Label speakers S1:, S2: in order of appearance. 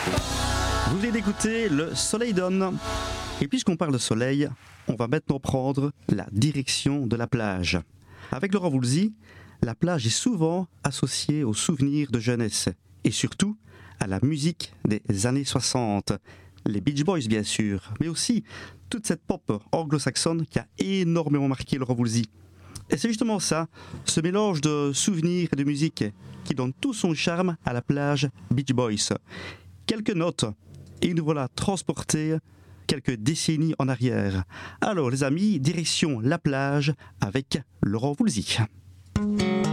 S1: Vous venez d'écouter Le Soleil donne. Et puisqu'on parle de soleil, on va maintenant prendre la direction de la plage. Avec Laurent Voulzy, la plage est souvent associée aux souvenirs de jeunesse et surtout à la musique des années 60. Les Beach Boys bien sûr, mais aussi toute cette pop anglo-saxonne qui a énormément marqué Laurent Voulzy. Et c'est justement ça, ce mélange de souvenirs et de musique qui donne tout son charme à la plage Beach Boys. Quelques notes et nous voilà transportés quelques décennies en arrière. Alors les amis, direction la plage avec Laurent Voulzy.